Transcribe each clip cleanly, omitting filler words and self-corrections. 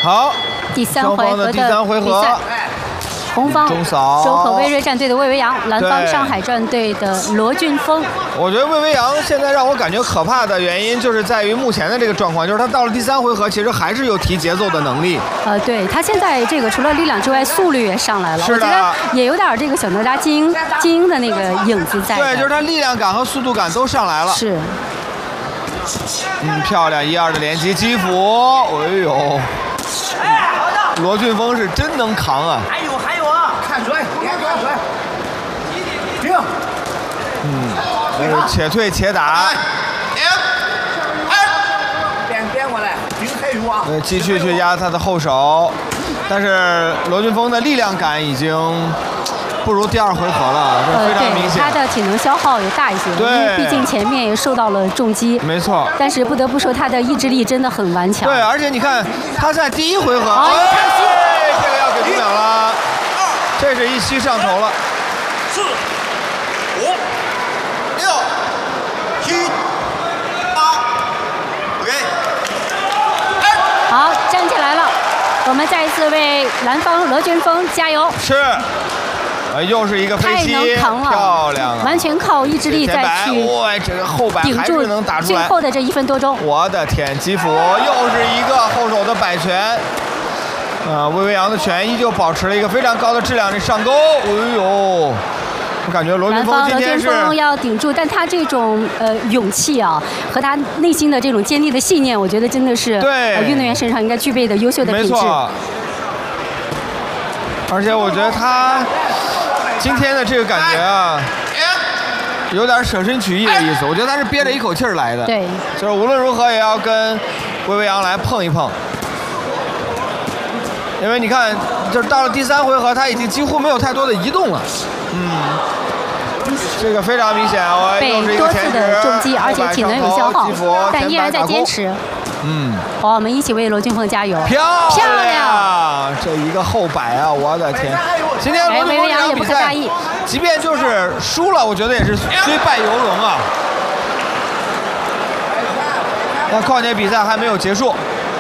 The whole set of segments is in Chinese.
好， 第3回合的第3回合。 红方中扫周可威瑞战队的魏维扬，蓝方上海战队的罗俊峰。 我觉得魏维扬现在让我感觉可怕的原因，就是在于目前的这个状况，就是他到了第3回合，其实还是有提节奏的能力。 对他现在这个除了力量之外，速率也上来了，我觉得也有点这个小哪吒精英的那个影子在。 对，就是他力量感和速度感都上来了。 是。 漂亮1-2的连击击服，哎呦！罗俊峰是真能扛啊！ 还有啊，看准，看准，停。 且退且打。 变过来，停黑鱼啊！ 继续去压他的后手，但是罗俊峰的力量感已经不如第2回合了，这非常明显。 他的体能消耗也大一些，因为毕竟前面也受到了重击。 没错。 但是不得不说，他的意志力真的很顽强。 对，而且你看他在第1回合，这个要给读秒了，这是一息上头了。 4、5、6、7、8 ，OK。 好，站起来了，我们再一次为蓝方罗俊峰加油。 是。又是一个飞膝， 太能扛了， 漂亮啊！ 完全靠意志力再去这个后摆还是能打出来。 最后的这1分多钟， 我的天，击服又是一个后手的摆拳，魏维扬的拳依旧保持了一个非常高的质量，这上勾，哎呦！我感觉罗俊峰今天是要顶住，但他这种勇气啊，和他内心的这种坚定的信念，我觉得真的是运动员身上应该具备的优秀的品质。没错。 而且我觉得他今天的这个感觉啊，有点舍身取义的意思。我觉得他是憋着一口气儿来的。 对。 就是无论如何也要跟魏维扬来碰一碰。因为你看，就是到了第3回合，他已经几乎没有太多的移动了。这个非常明显，又是一个前被多次的重击，而且体能有消耗，但依然在坚持。好，我们一起为罗俊峰加油！ 漂亮！这一个后摆啊，我的天！今天罗俊峰这场比赛，即便就是输了，我觉得也是虽败犹荣啊。那况且比赛还没有结束。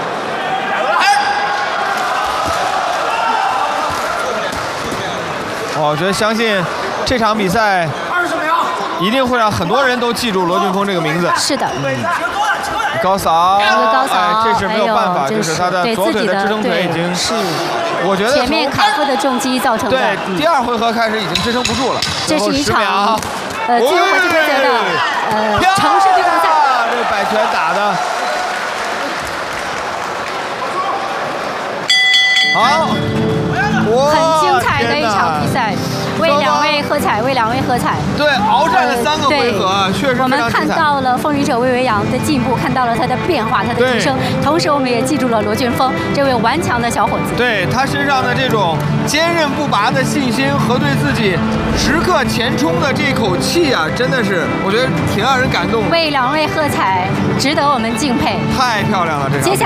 我觉得相信这场比赛一定会让很多人都记住罗俊峰这个名字。 是的。 高扫， 一个高扫， 这是没有办法，就是他的左腿的支撑腿已经是， 我觉得前面卡夫的重击造成的。 对，第2回合开始已经支撑不住了。 这是一场自由搏击规则的城市对抗赛。 这摆拳打的好， 很精彩的一场比赛。为2位喝彩，为2位喝彩。 对，鏖战了3个回合，确实我们看到了风雨者魏维扬的进步，看到了他的变化，他的提升。同时，我们也记住了罗俊峰这位顽强的小伙子。 对他身上的这种坚韧不拔的信心和对自己时刻前冲的这口气啊，真的是我觉得挺让人感动的。 为2位喝彩，值得我们敬佩。 太漂亮了，这场。